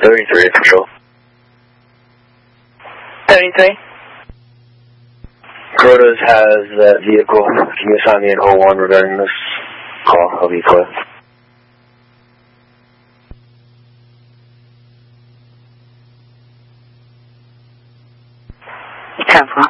33, Patrol. 33. Crotos has that vehicle. Can you assign me an 01 regarding this call? I'll be clear. 10-4.